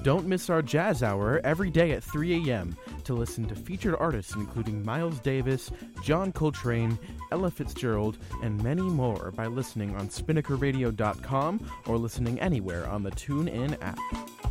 Don't miss our Jazz Hour every day at 3 a.m. to listen to featured artists including Miles Davis, John Coltrane, Ella Fitzgerald, and many more by listening on SpinnakerRadio.com or listening anywhere on the TuneIn app.